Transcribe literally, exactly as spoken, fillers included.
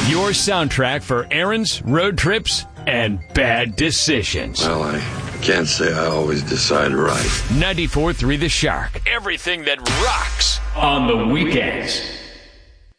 Your soundtrack for errands, road trips, and bad decisions. Well, I can't say I always decide right. ninety-four point three The Shark. Everything that rocks on the weekends.